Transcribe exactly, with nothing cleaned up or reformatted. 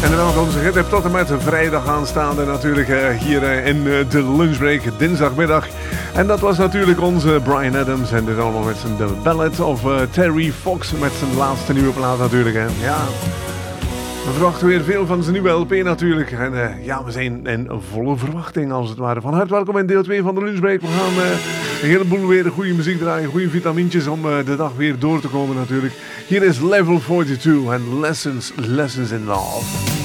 En dan welkom onze rit tot en met vrijdag aanstaande natuurlijk uh, hier uh, in uh, de lunchbreak dinsdagmiddag. En dat was natuurlijk onze Bryan Adams en dit allemaal met zijn The Ballad of uh, Terry Fox met zijn laatste nieuwe plaat natuurlijk. Hè. Ja, we verwachten weer veel van zijn nieuwe L P natuurlijk. En uh, ja, we zijn in volle verwachting als het ware. Van harte welkom in deel twee van de lunchbreak. We gaan uh, een heleboel weer goede muziek draaien, goede vitamintjes om uh, de dag weer door te komen natuurlijk. Hier is Level tweeënveertig en Lessons, Lessons in Love.